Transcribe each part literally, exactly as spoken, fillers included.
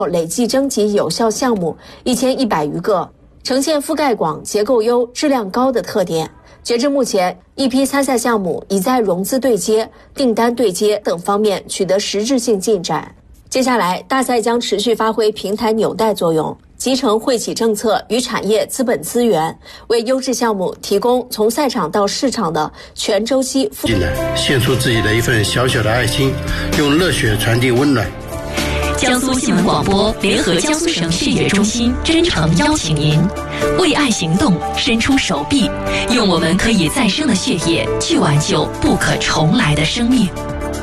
累计征集有效项目一千一百余个，呈现覆盖广、结构优、质量高的特点。截至目前，一批参赛项目已在融资对接、订单对接等方面取得实质性进展。接下来，大赛将持续发挥平台纽带作用，集成惠企政策与产业资本资源，为优质项目提供从赛场到市场的全周期赋进来，献出自己的一份小小的爱心，用热血传递温暖。 江苏新闻广播联合江苏省视野中心真诚邀请您为爱行动，伸出手臂，用我们可以再生的血液去挽救不可重来的生命。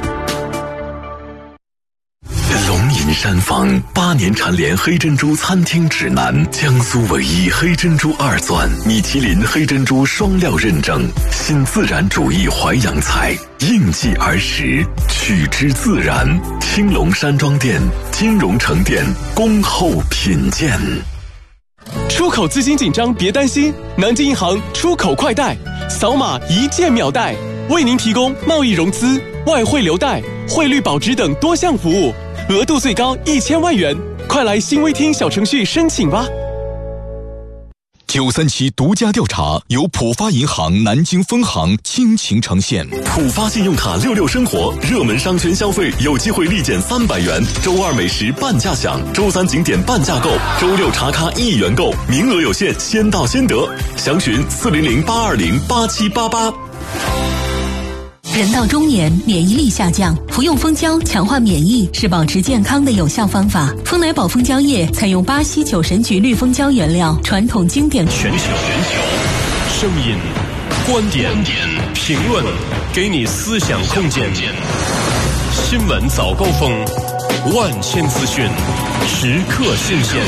龙吟山房八年蝉联黑珍珠餐厅指南，江苏唯一黑珍珠二钻，米其林黑珍珠双料认证，新自然主义淮扬菜，应季而食，取之自然。青龙山庄店、金融城店恭候品鉴。 出口资金紧张别担心，南京银行出口快贷，扫码一键秒贷，为您提供贸易融资、外汇留贷、汇率保值等多项服务，额度最高一千万元，快来新微听小程序申请吧。 九三七独家调查由浦发银行南京分行倾情呈现。 浦发信用卡六六生活热门商圈消费有机会立减三百元，周二美食半价享，周三景点半价购，周六茶咖一元购，名额有限，先到先得。详询四零零八二零八七八八。 人到中年，免疫力下降，服用蜂胶强化免疫是保持健康的有效方法。蜂奶宝蜂胶液采用巴西九神菊绿蜂胶原料，传统经典。 全球全球声音、观点、评论，给你思想空间。新闻早高峰，万千资讯，时刻新鲜。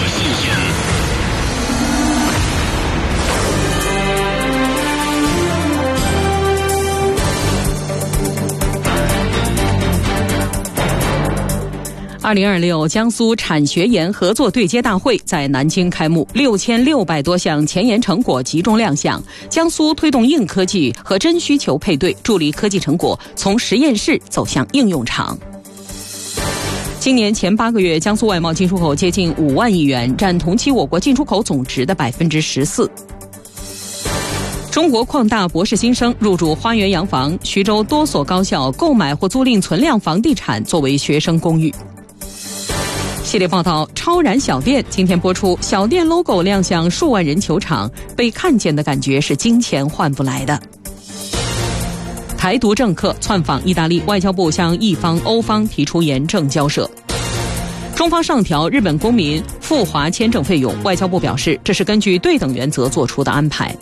二零二六江苏产学研合作对接大会在南京开幕，六千六百多项前沿成果集中亮相。江苏推动硬科技和真需求配对，助力科技成果从实验室走向应用场。今年前八个月，江苏外贸进出口接近五万亿元，占同期我国进出口总值的百分之十四。中国矿大博士新生入驻花园洋房，徐州多所高校购买或租赁存量房地产作为学生公寓。系列报道《超燃小店》今天播出，小店 logo 亮相数万人球场，被看见的感觉是金钱换不来的。台独政客窜访意大利，外交部向意方、欧方提出严正交涉。中方上调日本公民赴华签证费用，外交部表示这是根据对等原则做出的安排。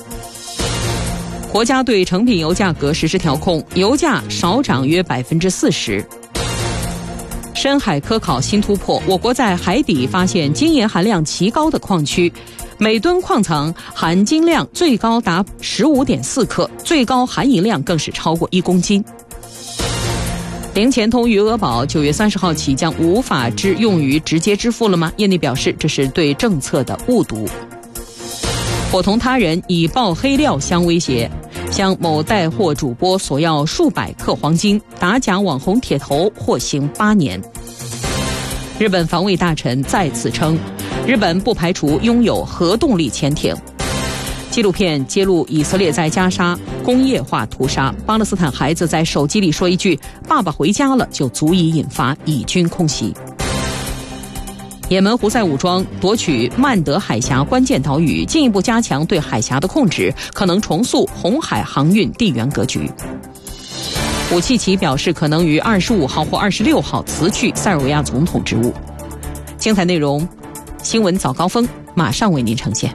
国家对成品油价格实施调控，油价少涨约百分之四十。深海科考新突破，我国在海底发现金盐含量奇高的矿区，每吨矿藏含金量最高达 十五点四克，最高含银量更是超过一公斤。零钱通余额宝九月三十号起将无法支用于直接支付了吗？业内表示这是对政策的误读。伙同他人以爆黑料相威胁，向某带货主播索要数百克黄金，打假网红铁头获刑八年。日本防卫大臣再次称，日本不排除拥有核动力潜艇。纪录片揭露以色列在加沙工业化屠杀，巴勒斯坦孩子在手机里说一句“爸爸回家了”，就足以引发以军空袭。也门胡塞武装夺取曼德海峡关键岛屿，进一步加强对海峡的控制，可能重塑红海航运地缘格局。武契奇表示可能于二十五号或二十六号辞去塞尔维亚总统职务。精彩内容，新闻早高峰马上为您呈现。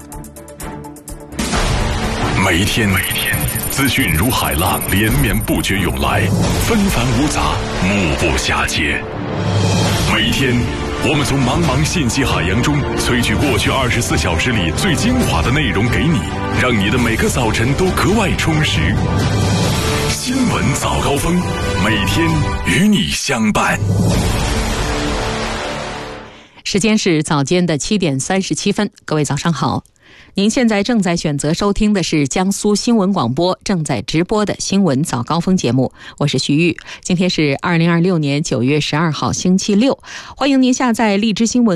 每一天，每一天，资讯如海浪连绵不绝涌来，纷繁芜杂，目不暇接。每一天，我们从茫茫信息海洋中萃取过去二十四小时里最精华的内容给你，让你的每个早晨都格外充实。新闻早高峰，每天与你相伴。 时间是早间的七点三十七分，各位早上好。 您现在正在选择收听的是江苏新闻广播正在直播的新闻早高峰节目，我是徐玉。今天是二零二六年九月十二号星期六，欢迎您下载荔枝新闻